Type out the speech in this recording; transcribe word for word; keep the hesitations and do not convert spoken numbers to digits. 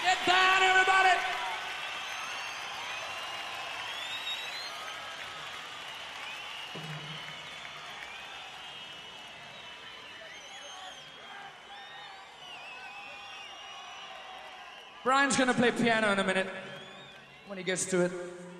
Get down, everybody! Brian's gonna play piano in a minute when he gets to it.